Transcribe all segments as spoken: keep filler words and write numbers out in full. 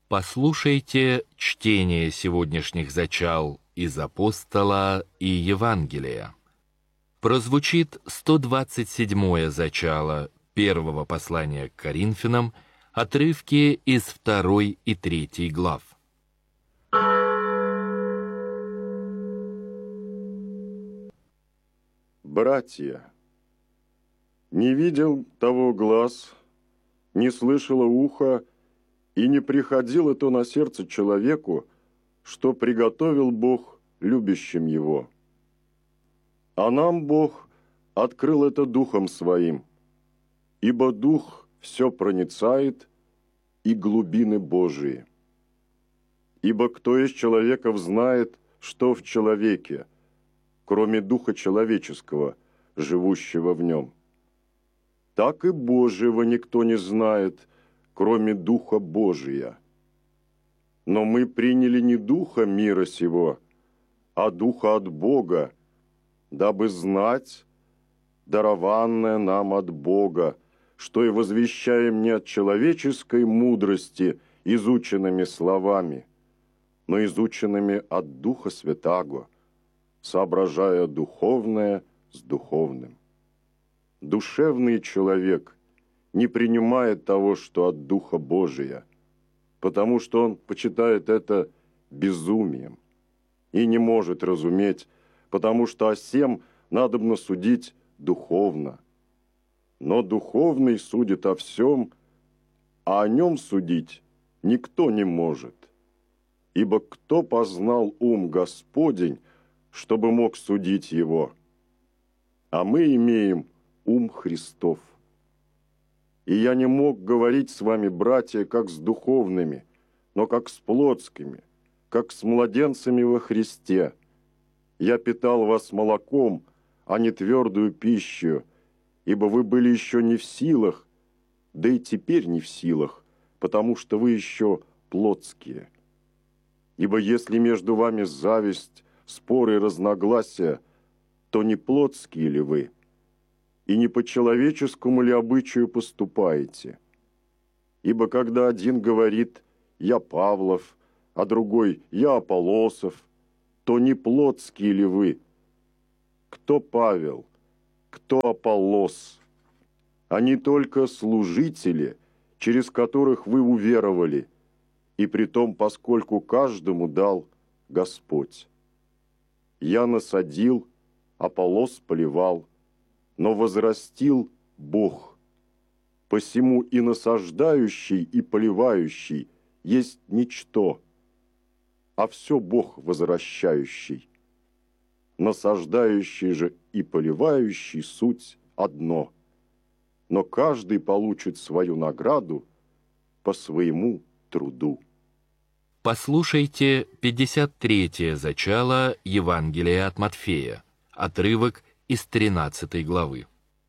Послушайте чтение сегодняшних зачал из Апостола и Евангелия. Прозвучит сто двадцать седьмое зачало первого послания к Коринфянам, отрывки из второй и третьей глав. Братья, не видел того глаз, не слышало ухо, и не приходило то на сердце человеку, что приготовил Бог любящим его. А нам Бог открыл это Духом Своим, ибо Дух все проницает и глубины Божии. Ибо кто из человеков знает, что в человеке, кроме Духа человеческого, живущего в нем? Так и Божьего никто не знает, кроме Духа Божия. Но мы приняли не Духа мира сего, а Духа от Бога, дабы знать, дарованное нам от Бога, что и возвещаем не от человеческой мудрости изученными словами, но изученными от Духа Святаго, соображая духовное с духовным. Душевный человек не принимает того, что от Духа Божия, потому что он почитает это безумием и не может разуметь, потому что о сем надобно судить духовно. Но духовный судит о всем, а о нем судить никто не может. Ибо кто познал ум Господень, чтобы мог судить его? А мы имеем ум Христов. И я не мог говорить с вами, братья, как с духовными, но как с плотскими, как с младенцами во Христе. Я питал вас молоком, а не твердую пищу, ибо вы были еще не в силах, да и теперь не в силах, потому что вы еще плотские. Ибо если между вами зависть, споры и разногласия, то не плотские ли вы? И не по человеческому ли обычаю поступаете? Ибо когда один говорит «я Павлов», а другой «я Аполлосов», то не плотские ли вы? Кто Павел, кто Аполлос? Они только служители, через которых вы уверовали, и притом, поскольку каждому дал Господь. Я насадил, Аполлос поливал, но возрастил Бог. Посему и насаждающий, и поливающий есть ничто, а все Бог возвращающий. Насаждающий же и поливающий суть одно, но каждый получит свою награду по своему труду. Послушайте пятьдесят третье зачало Евангелия от Матфея, отрывок из тринадцатой главы.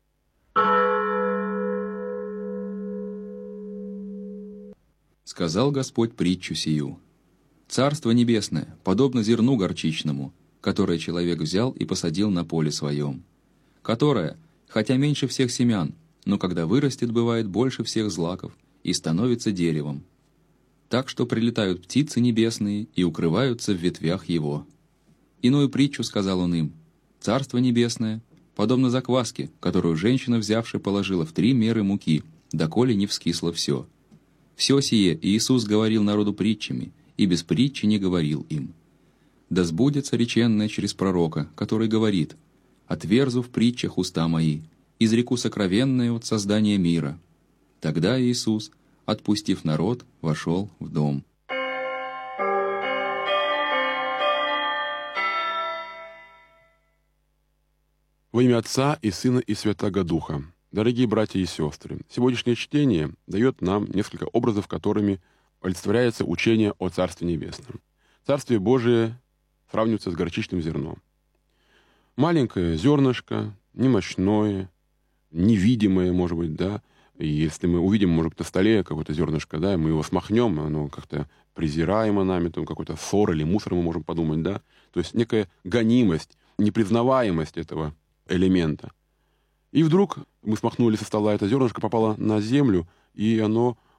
Сказал Господь притчу сию: «Царство небесное подобно зерну горчичному, которое человек взял и посадил на поле своем, которое, хотя меньше всех семян, но когда вырастет, бывает больше всех злаков и становится деревом, так что прилетают птицы небесные и укрываются в ветвях его». Иную притчу сказал он им: «Царство небесное подобно закваске, которую женщина, взявшая, положила в три меры муки, доколе не вскисло все. Все сие Иисус говорил народу притчами, и без притчи не говорил им. Да сбудется реченное через пророка, который говорит: «Отверзу в притчах уста мои, изреку сокровенное от создания мира». Тогда Иисус, отпустив народ, вошел в дом. Во имя Отца и Сына и Святаго Духа. Дорогие братья и сестры, сегодняшнее чтение дает нам несколько образов, которыми олицетворяется учение о Царстве Небесном. Царствие Божие сравнивается с горчичным зерном. Маленькое зернышко, немощное, невидимое, может быть, да. И если мы увидим, может быть, на столе какое-то зернышко, да, мы его смахнем, оно как-то презираемо нами, там какой-то ссор или мусор, мы можем подумать, да. То есть некая гонимость, непризнаваемость этого элемента. И вдруг мы смахнули со стола это зернышко, попало на землю, и оно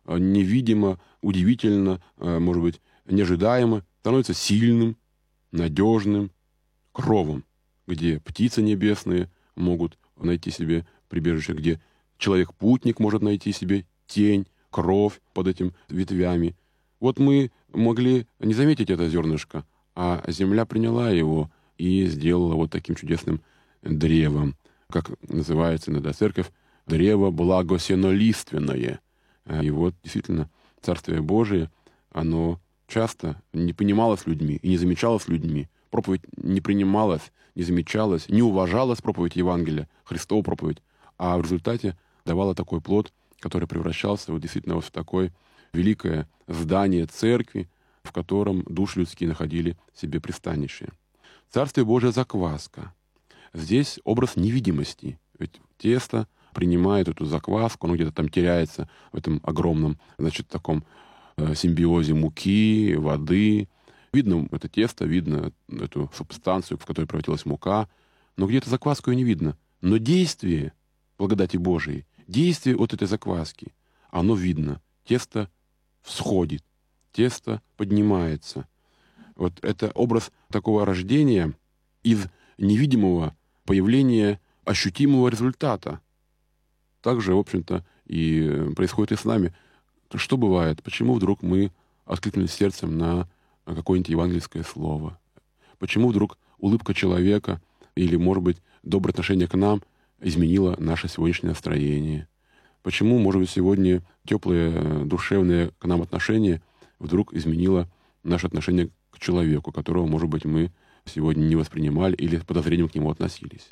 невидимо, удивительно, может быть, неожидаемо становится сильным, надежным кровом, где птицы небесные могут найти себе прибежище, где человек-путник может найти себе тень, кровь под этим ветвями. Вот мы могли не заметить это зернышко, а земля приняла его и сделала вот таким чудесным древом, как называется иногда церковь, древо благосенолиственное. И вот действительно Царствие Божие, оно часто не понималось людьми и не замечалось людьми. Проповедь не принималась, не замечалась, не уважалась проповедь Евангелия, Христова проповедь, а в результате давала такой плод, который превращался вот действительно вот в такое великое здание церкви, в котором души людские находили себе пристанище. Царствие Божие — закваска. Здесь образ невидимости. Ведь тесто принимает эту закваску, оно где-то там теряется в этом огромном, значит, таком э, симбиозе муки, воды. Видно это тесто, видно эту субстанцию, в которой превратилась мука, но где-то закваску ее не видно. Но действие благодати Божией, действие от этой закваски, оно видно. Тесто всходит, тесто поднимается. Вот это образ такого рождения из невидимого появления ощутимого результата. Также, в общем-то, и происходит и с нами. Что бывает? Почему вдруг мы откликнулись сердцем на какое-нибудь евангельское слово? Почему вдруг улыбка человека или, может быть, доброе отношение к нам изменило наше сегодняшнее настроение? Почему, может быть, сегодня теплые, душевные к нам отношения вдруг изменило наше отношение к человеку, которого, может быть, мы сегодня не воспринимали или с подозрением к нему относились?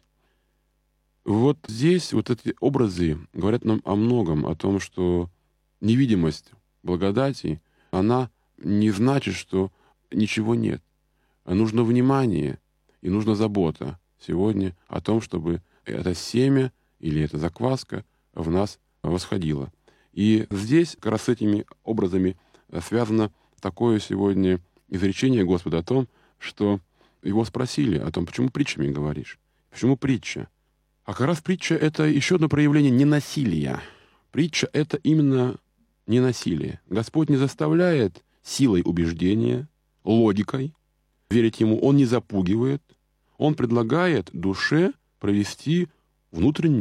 Вот здесь вот эти образы говорят нам о многом, о том, что невидимость благодати, она не значит, что ничего нет. Нужно внимание и нужна забота сегодня о том, чтобы это семя или эта закваска в нас восходила. И здесь как раз с этими образами связано такое сегодня изречение Господа о том, что его спросили о том, почему притчами говоришь? Почему притча? А как раз притча — это еще одно проявление ненасилия. Притча — это именно ненасилие. Господь не заставляет силой убеждения, логикой верить Ему. Он не запугивает. Он предлагает душе провести внутреннюю